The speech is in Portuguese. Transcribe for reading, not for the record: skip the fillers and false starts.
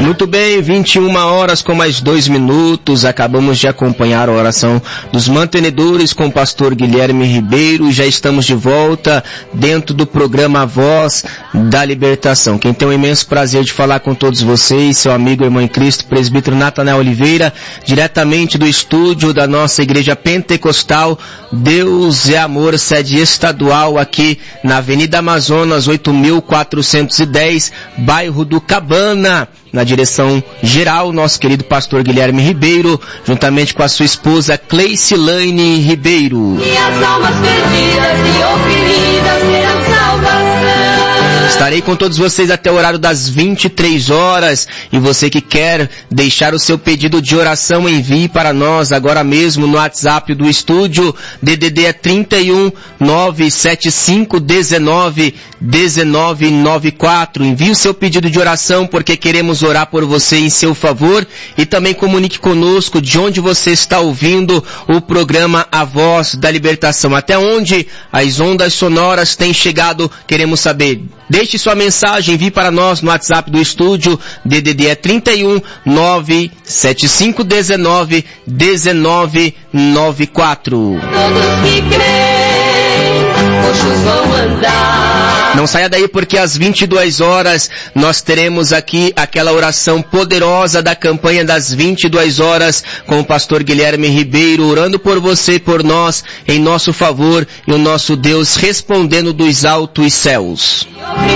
Muito bem, 21 horas com mais 2 minutos, acabamos de acompanhar a oração dos mantenedores com o pastor Guilherme Ribeiro, já estamos de volta dentro do programa A Voz da Libertação. Quem tem o imenso prazer de falar com todos vocês, seu amigo e irmão em Cristo, presbítero Natanael Oliveira, diretamente do estúdio da nossa igreja pentecostal Deus é Amor, sede estadual aqui na Avenida Amazonas, 8.410, bairro do Cabana, na direção geral, nosso querido pastor Guilherme Ribeiro, juntamente com a sua esposa Cleicilane Ribeiro. E as almas perdidas e oprimidas terão salvação. Estarei com todos vocês até o horário das 23 horas, e você que quer deixar o seu pedido de oração, envie para nós agora mesmo no WhatsApp do estúdio. DDD é 31 975 19 1994. Envie o seu pedido de oração, porque queremos orar por você em seu favor, e também comunique conosco de onde você está ouvindo o programa A Voz da Libertação. Até onde as ondas sonoras têm chegado, queremos saber. Deixe sua mensagem, envie para nós no WhatsApp do estúdio. DDD é 31 975 19 1994. Todos que creem, roxos vão andar. Não saia daí, porque às 22 horas nós teremos aqui aquela oração poderosa da campanha das 22 horas com o pastor Guilherme Ribeiro, orando por você e por nós, em nosso favor, e o nosso Deus respondendo dos altos céus.